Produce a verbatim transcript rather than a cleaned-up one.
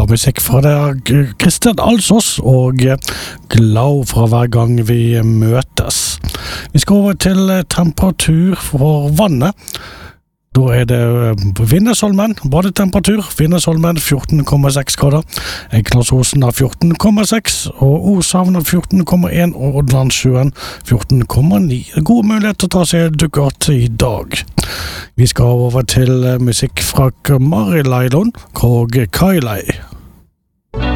musikk fra det Kristian Alsås, og glad for hver gang vi møtes. Vi skal over til temperatur for vannet. Da er det Vinnesholmen, badetemperatur, Vinnesholmen fjorten komma seks grader, Egnarsåsen har fjorten komma seks, og Oshavn har fjorten komma en, og Odlandsjøen fjorten komma ni. God mulighet til å ta seg dukkert i dag. Vi skal over til musikk fra Marileilon, og Kailei.